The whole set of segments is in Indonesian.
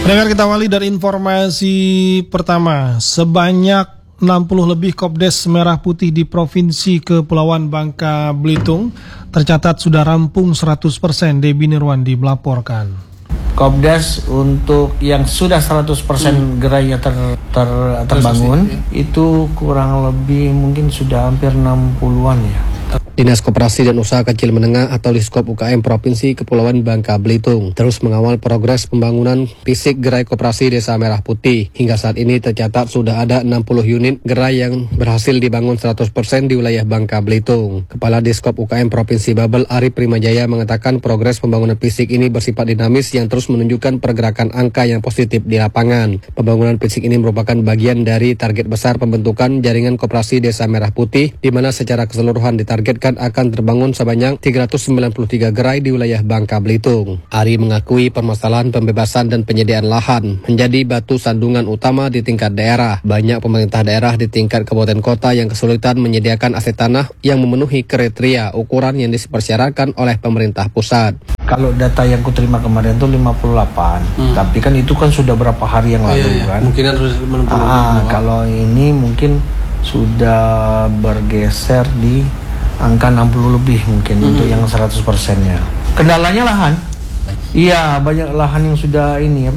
Pendengar, kita awali dari informasi pertama. Sebanyak 60 lebih Kopdes Merah Putih di Provinsi Kepulauan Bangka Belitung tercatat sudah rampung 100%. Debbie Nirwandi melaporkan. Kopdes untuk yang sudah 100% gerainya terbangun itu kurang lebih mungkin sudah hampir 60-an ya. Dinas Koperasi dan Usaha Kecil Menengah atau Diskop UKM Provinsi Kepulauan Bangka Belitung terus mengawal progres pembangunan fisik gerai koperasi Desa Merah Putih. Hingga saat ini tercatat sudah ada 60 unit gerai yang berhasil dibangun 100% di wilayah Bangka Belitung. Kepala Diskop UKM Provinsi Babel Ari Primajaya mengatakan progres pembangunan fisik ini bersifat dinamis yang terus menunjukkan pergerakan angka yang positif di lapangan. Pembangunan fisik ini merupakan bagian dari target besar pembentukan jaringan koperasi Desa Merah Putih, di mana secara keseluruhan ditargetkan akan terbangun sebanyak 393 gerai di wilayah Bangka Belitung. Ari mengakui permasalahan pembebasan dan penyediaan lahan menjadi batu sandungan utama di tingkat daerah. Banyak pemerintah daerah di tingkat kabupaten kota yang kesulitan menyediakan aset tanah yang memenuhi kriteria ukuran yang dipersyaratkan oleh pemerintah pusat. Kalau data yang kuterima kemarin itu 58, tapi kan itu kan sudah berapa hari yang lalu kan. Mungkin harus kalau ini mungkin sudah bergeser di angka 60 lebih mungkin untuk yang 100%-nya. Kendalanya lahan. Iya, banyak lahan yang sudah ini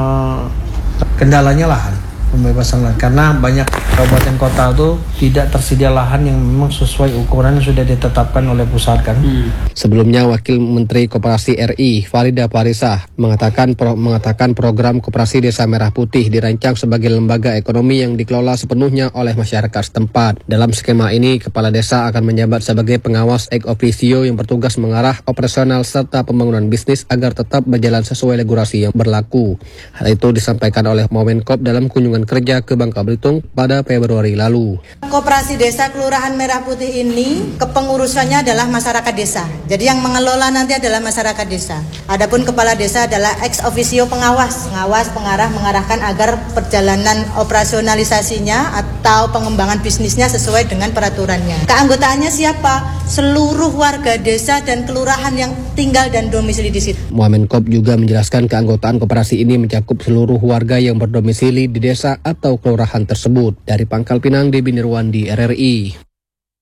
kendalanya lahan, pembebasan lahan. Karena banyak kabupaten kota itu tidak tersedia lahan yang memang sesuai ukuran yang sudah ditetapkan oleh pusat kan. Sebelumnya Wakil Menteri Koperasi RI Farida Farisah mengatakan program Koperasi Desa Merah Putih dirancang sebagai lembaga ekonomi yang dikelola sepenuhnya oleh masyarakat setempat. Dalam skema ini, kepala desa akan menjabat sebagai pengawas ex officio yang bertugas mengarah operasional serta pembangunan bisnis agar tetap berjalan sesuai regulasi yang berlaku. Hal itu disampaikan oleh Wamenkop dalam kunjungan kerja ke Bangka Belitung pada Februari lalu. Koperasi Desa Kelurahan Merah Putih ini kepengurusannya adalah masyarakat desa. Jadi yang mengelola nanti adalah masyarakat desa. Adapun kepala desa adalah ex officio pengawas, pengarah, mengarahkan agar perjalanan operasionalisasinya atau pengembangan bisnisnya sesuai dengan peraturannya. Keanggotaannya siapa? Seluruh warga desa dan kelurahan yang tinggal dan domisili di situ. Wamenkop juga menjelaskan keanggotaan koperasi ini mencakup seluruh warga yang berdomisili di desa atau kelurahan tersebut. Dari Pangkal Pinang, Debbie Nirwandi, RRI.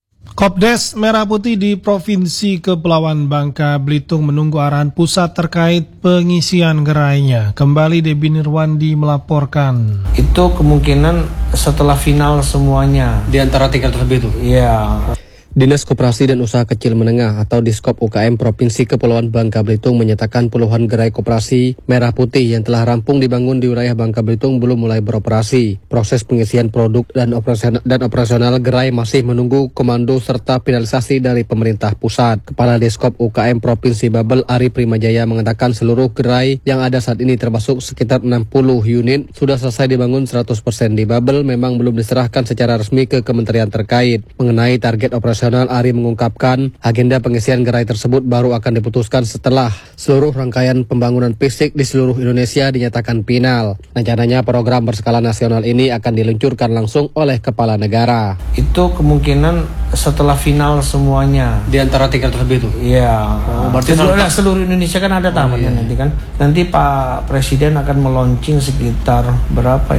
Kopdes Merah Putih di Provinsi Kepulauan Bangka Belitung menunggu arahan pusat terkait pengisian gerainya. Kembali Debbie Nirwandi melaporkan. Itu kemungkinan setelah final semuanya. Di antara tiga tersebut itu? Iya. Dinas Koperasi dan Usaha Kecil Menengah atau Diskop UKM Provinsi Kepulauan Bangka Belitung menyatakan puluhan gerai koperasi Merah Putih yang telah rampung dibangun di wilayah Bangka Belitung belum mulai beroperasi. Proses pengisian produk dan operasional gerai masih menunggu komando serta finalisasi dari pemerintah pusat. Kepala Diskop UKM Provinsi Babel Ari Primajaya mengatakan seluruh gerai yang ada saat ini termasuk sekitar 60 unit sudah selesai dibangun 100% di Babel, memang belum diserahkan secara resmi ke kementerian terkait. Mengenai target operasional, Ari mengungkapkan agenda pengisian gerai tersebut baru akan diputuskan setelah seluruh rangkaian pembangunan fisik di seluruh Indonesia dinyatakan final. Rencananya program berskala nasional ini akan diluncurkan langsung oleh kepala negara. Itu kemungkinan setelah final semuanya. Di antara tiga tersebut itu? Iya. Berarti seluruh Indonesia kan ada tahapannya nanti kan. Nanti Pak Presiden akan meluncing sekitar berapa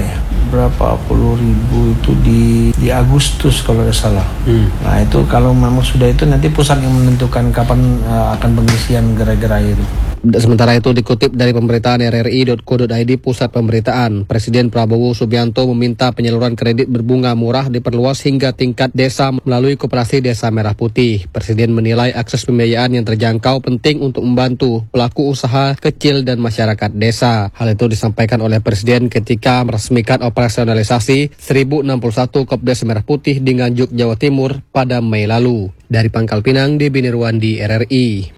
puluh ribu itu di Agustus kalau tidak salah. Nah itu kalau memang sudah itu nanti pusat yang menentukan kapan akan pengisian gerai-gerai itu. Sementara itu dikutip dari pemberitaan rri.co.id Pusat Pemberitaan, Presiden Prabowo Subianto meminta penyaluran kredit berbunga murah diperluas hingga tingkat desa melalui Koperasi Desa Merah Putih. Presiden menilai akses pembiayaan yang terjangkau penting untuk membantu pelaku usaha kecil dan masyarakat desa. Hal itu disampaikan oleh Presiden ketika meresmikan operasionalisasi 1061 Kopdes Merah Putih di Nganjuk, Jawa Timur pada Mei lalu. Dari Pangkal Pinang, Debbie Nirwandi, RRI.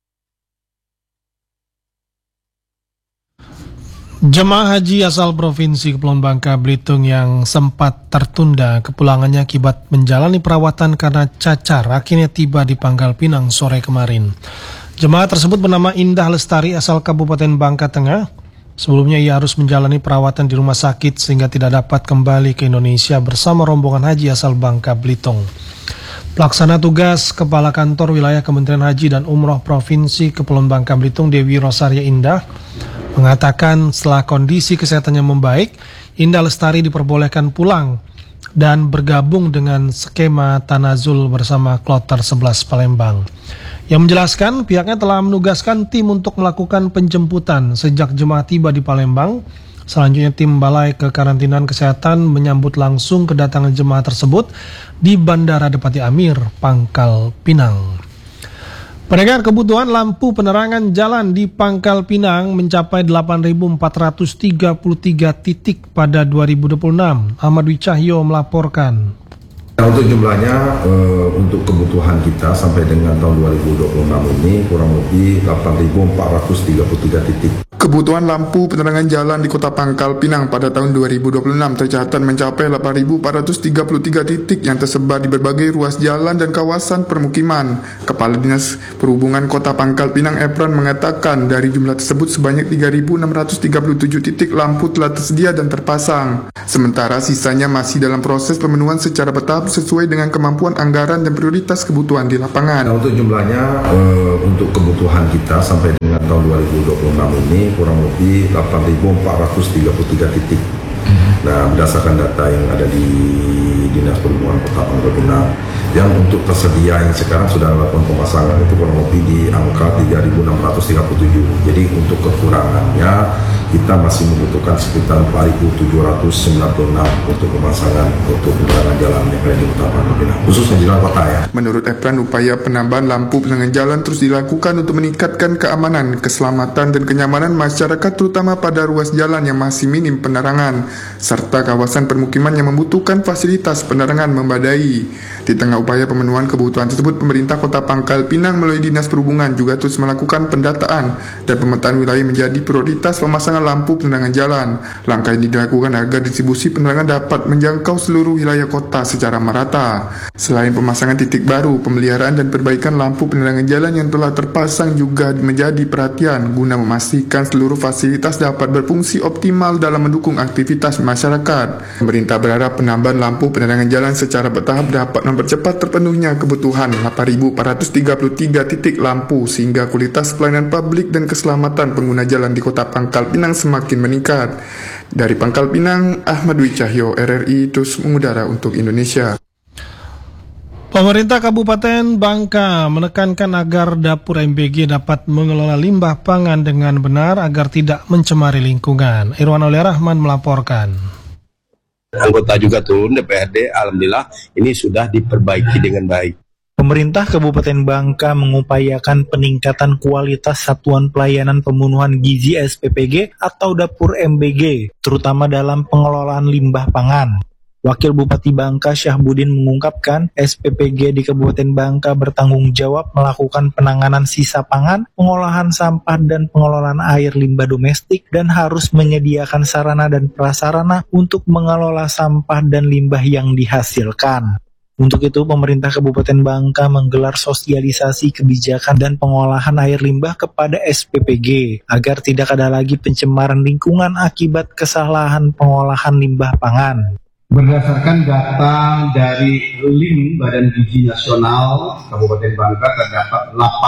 Jemaah haji asal Provinsi Kepulauan Bangka Belitung yang sempat tertunda kepulangannya akibat menjalani perawatan karena cacar akhirnya tiba di Pangkal Pinang sore kemarin. Jemaah tersebut bernama Indah Lestari asal Kabupaten Bangka Tengah. Sebelumnya ia harus menjalani perawatan di rumah sakit sehingga tidak dapat kembali ke Indonesia bersama rombongan haji asal Bangka Belitung. Pelaksana tugas Kepala Kantor Wilayah Kementerian Haji dan Umroh Provinsi Kepulauan Bangka Belitung Dewi Rosaria Indah mengatakan setelah kondisi kesehatannya membaik, Indah Lestari diperbolehkan pulang dan bergabung dengan skema Tanazul bersama Kloter 11 Palembang. Yang menjelaskan pihaknya telah menugaskan tim untuk melakukan penjemputan sejak jemaah tiba di Palembang. Selanjutnya tim Balai Kekarantinaan Kesehatan menyambut langsung kedatangan jemaah tersebut di Bandara Depati Amir, Pangkal Pinang. Pendengar, kebutuhan lampu penerangan jalan di Pangkal Pinang mencapai 8.433 titik pada 2026. Ahmad Dwi Cahyo melaporkan. Untuk jumlahnya, untuk kebutuhan kita sampai dengan tahun 2026 ini kurang lebih 8.433 titik. Kebutuhan lampu penerangan jalan di Kota Pangkal Pinang pada tahun 2026 tercatat mencapai 8.433 titik yang tersebar di berbagai ruas jalan dan kawasan permukiman. Kepala Dinas Perhubungan Kota Pangkal Pinang Epran mengatakan dari jumlah tersebut sebanyak 3.637 titik lampu telah tersedia dan terpasang. Sementara sisanya masih dalam proses pemenuhan secara bertahap sesuai dengan kemampuan anggaran dan prioritas kebutuhan di lapangan. Untuk jumlahnya, untuk kebutuhan kita sampai dengan tahun 2026 ini kurang lebih 8.433 titik. Nah, berdasarkan data yang ada di Dinas Perhubungan Kota Pangkal Pinang, yang untuk tersedia yang sekarang sudah dilakukan pemasangan itu kurang lebih di angka 3.637. Jadi untuk kekurangannya kita masih membutuhkan sekitar 4.796 untuk pemasangan untuk penerangan jalan yang ada di Kota Pangkal Pinang, khususnya di dalam kota ya. Menurut Epran, upaya penambahan lampu penerangan jalan terus dilakukan untuk meningkatkan keamanan, keselamatan, dan kenyamanan masyarakat terutama pada ruas jalan yang masih minim penerangan, serta kawasan permukiman yang membutuhkan fasilitas penerangan memadai. Di tengah upaya pemenuhan kebutuhan tersebut, pemerintah Kota Pangkal Pinang melalui Dinas Perhubungan juga terus melakukan pendataan dan pemetaan wilayah menjadi prioritas pemasangan lampu penerangan jalan. Langkah ini dilakukan agar distribusi penerangan dapat menjangkau seluruh wilayah kota secara merata. Selain pemasangan titik baru, pemeliharaan dan perbaikan lampu penerangan jalan yang telah terpasang juga menjadi perhatian guna memastikan seluruh fasilitas dapat berfungsi optimal dalam mendukung aktivitas masyarakat. Pemerintah berharap penambahan lampu penerangan jalan secara bertahap dapat mempercepat terpenuhnya kebutuhan 8.433 titik lampu sehingga kualitas pelayanan publik dan keselamatan pengguna jalan di Kota Pangkal Pinang semakin meningkat. Dari Pangkal Pinang, Ahmad Dwi Cahyo, RRI terus mengudara untuk Indonesia. Pemerintah Kabupaten Bangka menekankan agar dapur MBG dapat mengelola limbah pangan dengan benar agar tidak mencemari lingkungan. Irwan Aulia Rahman melaporkan. Anggota juga turun DPRD, alhamdulillah ini sudah diperbaiki dengan baik. Pemerintah Kabupaten Bangka mengupayakan peningkatan kualitas satuan pelayanan pemenuhan gizi SPPG atau dapur MBG, terutama dalam pengelolaan limbah pangan. Wakil Bupati Bangka Syahbudin mengungkapkan SPPG di Kabupaten Bangka bertanggung jawab melakukan penanganan sisa pangan, pengolahan sampah dan pengelolaan air limbah domestik dan harus menyediakan sarana dan prasarana untuk mengelola sampah dan limbah yang dihasilkan. Untuk itu, pemerintah Kabupaten Bangka menggelar sosialisasi kebijakan dan pengolahan air limbah kepada SPPG agar tidak ada lagi pencemaran lingkungan akibat kesalahan pengolahan limbah pangan. Berdasarkan data dari LIN Badan Gizi Nasional Kabupaten Bangka terdapat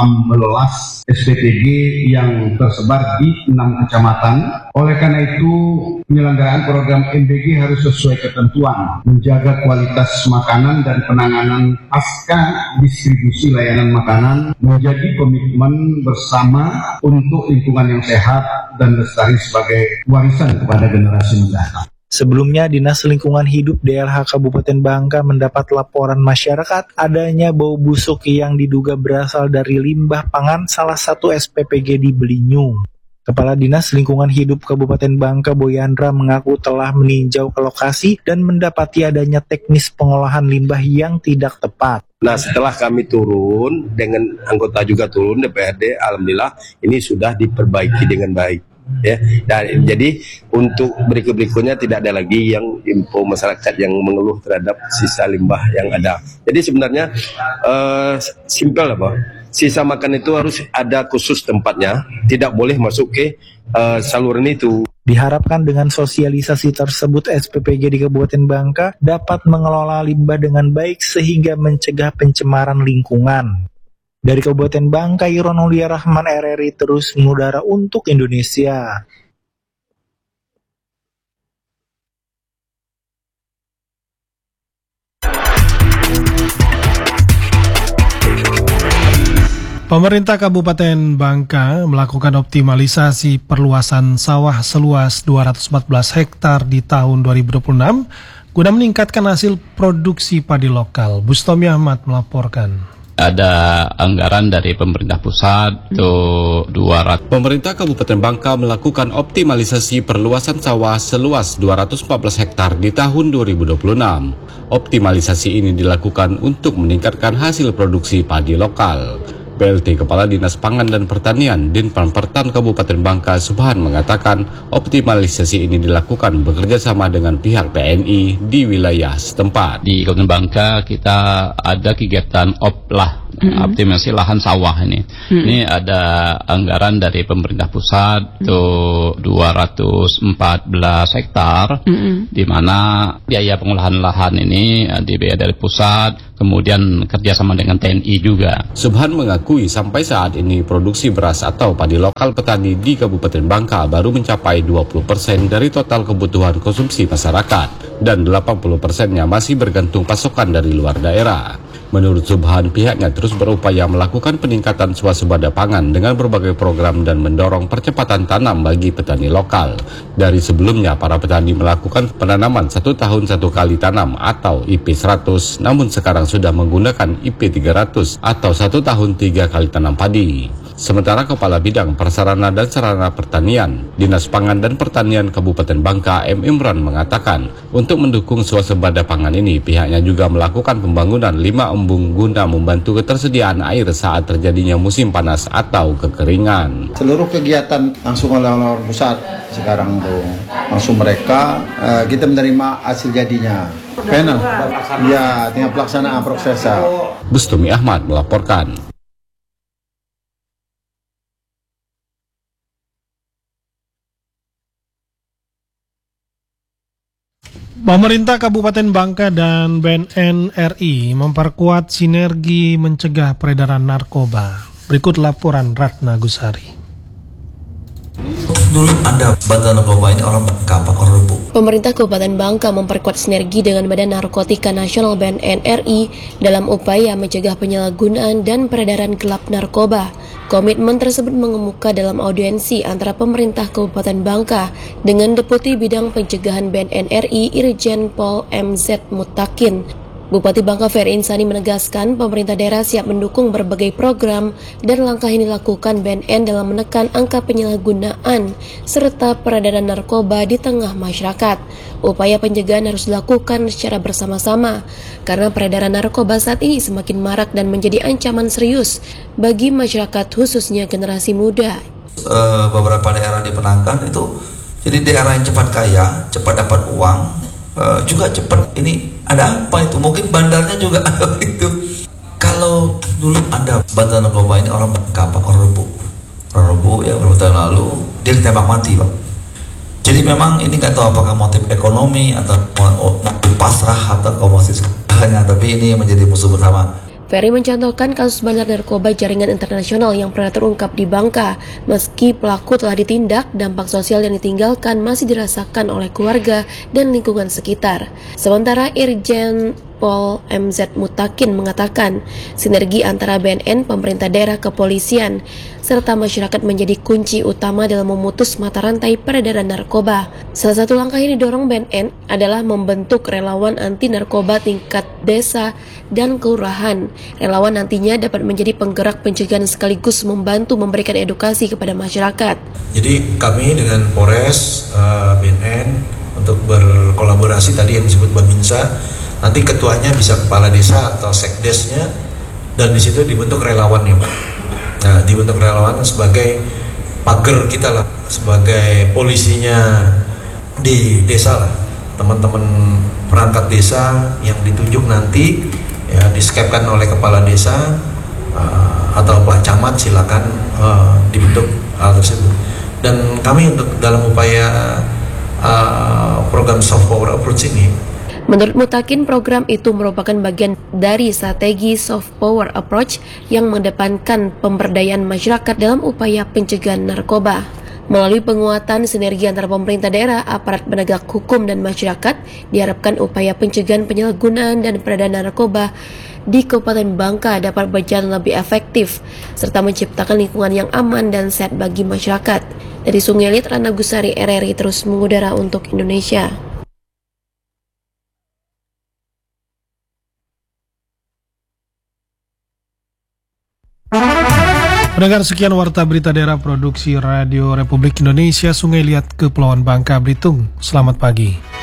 18 SPPG yang tersebar di 6 kecamatan. Oleh karena itu, penyelenggaraan program MBG harus sesuai ketentuan, menjaga kualitas makanan dan penanganan pasca distribusi layanan makanan menjadi komitmen bersama untuk lingkungan yang sehat dan lestari sebagai warisan kepada generasi mendatang. Sebelumnya, Dinas Lingkungan Hidup DLH Kabupaten Bangka mendapat laporan masyarakat adanya bau busuk yang diduga berasal dari limbah pangan salah satu SPPG di Belinyung. Kepala Dinas Lingkungan Hidup Kabupaten Bangka Boyandra mengaku telah meninjau ke lokasi dan mendapati adanya teknis pengolahan limbah yang tidak tepat. Nah, setelah kami turun, dengan anggota juga turun DPRD, alhamdulillah ini sudah diperbaiki dengan baik. Ya, dan jadi untuk berikutnya tidak ada lagi yang info masyarakat yang mengeluh terhadap sisa limbah yang ada. Jadi sebenarnya simpel apa? Sisa makan itu harus ada khusus tempatnya, tidak boleh masuk ke saluran itu. Diharapkan dengan sosialisasi tersebut SPPG di Kabupaten Bangka dapat mengelola limbah dengan baik sehingga mencegah pencemaran lingkungan. Dari Kabupaten Bangka, Iron Aulia Rahman, RRI terus mengudara untuk Indonesia. Pemerintah Kabupaten Bangka melakukan optimalisasi perluasan sawah seluas 214 hektar di tahun 2026 guna meningkatkan hasil produksi padi lokal. Bustomi Ahmad melaporkan. Ada anggaran dari pemerintah pusat itu 200. Pemerintah Kabupaten Bangka melakukan optimalisasi perluasan sawah seluas 214 hektar di tahun 2026. Optimalisasi ini dilakukan untuk meningkatkan hasil produksi padi lokal. PLT Kepala Dinas Pangan dan Pertanian Dinpan Pertan Kabupaten Bangka Subhan mengatakan optimalisasi ini dilakukan bekerja sama dengan pihak TNI di wilayah setempat. Di Kabupaten Bangka kita ada kegiatan optimasi lahan sawah ini. Ini ada anggaran dari pemerintah pusat itu 214 hektar, di mana biaya pengolahan lahan ini dibiayai dari pusat, kemudian kerjasama dengan TNI juga. Subhan mengakui sampai saat ini produksi beras atau padi lokal petani di Kabupaten Bangka baru mencapai 20% dari total kebutuhan konsumsi masyarakat dan 80%-nya masih bergantung pasokan dari luar daerah. Menurut Subhan, pihaknya terus berupaya melakukan peningkatan swasembada pangan dengan berbagai program dan mendorong percepatan tanam bagi petani lokal. Dari sebelumnya, para petani melakukan penanaman 1 tahun 1 kali tanam atau IP 100, namun sekarang sudah menggunakan IP 300 atau 1 tahun 3 kali tanam padi. Sementara Kepala Bidang Prasarana dan Sarana Pertanian, Dinas Pangan dan Pertanian Kabupaten Bangka, M. Imran mengatakan, untuk mendukung swasembada pangan ini, pihaknya juga melakukan pembangunan 5 embung guna membantu ketersediaan air saat terjadinya musim panas atau kekeringan. Seluruh kegiatan langsung oleh pusat sekarang tuh, langsung mereka kita menerima hasil jadinya. Panel, ya tinggal pelaksanaan prosesnya. Bustomi Ahmad melaporkan. Pemerintah Kabupaten Bangka dan BNN RI memperkuat sinergi mencegah peredaran narkoba. Berikut laporan Ratna Gusari. Dulu ada bandar narkoba ini orang Bangka, Pak Korbu. Pemerintah Kabupaten Bangka memperkuat sinergi dengan Badan Narkotika Nasional BNN RI dalam upaya mencegah penyalahgunaan dan peredaran gelap narkoba. Komitmen tersebut mengemuka dalam audiensi antara pemerintah Kabupaten Bangka dengan Deputi Bidang Pencegahan BNN RI Irjen Pol MZ Mutakin. Bupati Bangka Ferry Insani menegaskan pemerintah daerah siap mendukung berbagai program dan langkah yang dilakukan BNN dalam menekan angka penyalahgunaan serta peredaran narkoba di tengah masyarakat. Upaya pencegahan harus dilakukan secara bersama-sama karena peredaran narkoba saat ini semakin marak dan menjadi ancaman serius bagi masyarakat khususnya generasi muda. Beberapa daerah dipenangkan itu jadi daerah yang cepat kaya, cepat dapat uang, juga cepat ini ada apa itu, mungkin bandarnya juga ada itu. Kalau dulu ada bandar narkoba ini orang Bangka, Pak Korbu ya beberapa tahun lalu dia ditembak mati Pak. Jadi memang ini nggak tahu apakah motif ekonomi atau motif pasrah atau motif hanya, tapi ini menjadi musuh bersama. Ferry mencontohkan kasus bandar narkoba jaringan internasional yang pernah terungkap di Bangka. Meski pelaku telah ditindak, dampak sosial yang ditinggalkan masih dirasakan oleh keluarga dan lingkungan sekitar. Sementara Irjen Pol MZ Mutakin mengatakan, sinergi antara BNN, pemerintah daerah, kepolisian, serta masyarakat menjadi kunci utama dalam memutus mata rantai peredaran narkoba. Salah satu langkah yang didorong BNN adalah membentuk relawan anti narkoba tingkat desa dan kelurahan. Relawan nantinya dapat menjadi penggerak pencegahan sekaligus membantu memberikan edukasi kepada masyarakat. Jadi kami dengan Polres, BNN untuk berkolaborasi tadi yang disebut Babinsa, nanti ketuanya bisa kepala desa atau sekdesnya, dan di situ dibentuk relawannya Pak. Nah, dibentuk relawan sebagai pagar kita lah, sebagai polisinya di desa lah. Teman-teman perangkat desa yang ditunjuk nanti ya diskepkan oleh kepala desa atau Pak Camat, silakan dibentuk hal tersebut. Dan kami untuk dalam upaya program soft power approach ini. Menurut Mutakin, program itu merupakan bagian dari strategi soft power approach yang mengedepankan pemberdayaan masyarakat dalam upaya pencegahan narkoba. Melalui penguatan sinergi antara pemerintah daerah, aparat penegak hukum dan masyarakat, diharapkan upaya pencegahan penyalahgunaan dan peredaran narkoba di Kabupaten Bangka dapat berjalan lebih efektif, serta menciptakan lingkungan yang aman dan sehat bagi masyarakat. Dari Sungai Liat, Rana Gusari, RRI terus mengudara untuk Indonesia. Pendengar, sekian warta berita daerah produksi Radio Republik Indonesia Sungai Liat Kepulauan Bangka Belitung. Selamat pagi.